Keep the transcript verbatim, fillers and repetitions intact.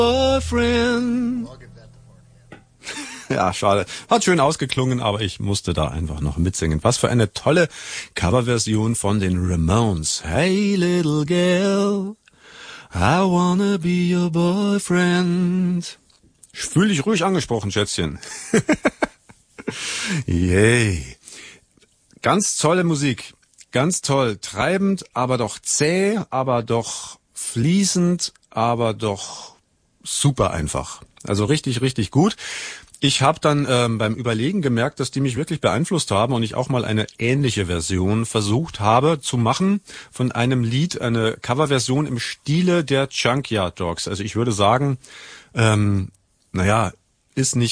Boyfriend. Ja, schade. Hat schön ausgeklungen, aber ich musste da einfach noch mitsingen. Was für eine tolle Coverversion von den Ramones. Hey little girl, I wanna be your boyfriend. Fühl dich ruhig angesprochen, Schätzchen. Yay. Ganz tolle Musik. Ganz toll. Treibend, aber doch zäh, aber doch fließend, aber doch super einfach. Also richtig, richtig gut. Ich habe dann ähm, beim Überlegen gemerkt, dass die mich wirklich beeinflusst haben und ich auch mal eine ähnliche Version versucht habe zu machen von einem Lied, eine Coverversion im Stile der Junkyard Dogs. Also ich würde sagen, ähm, naja, ist nicht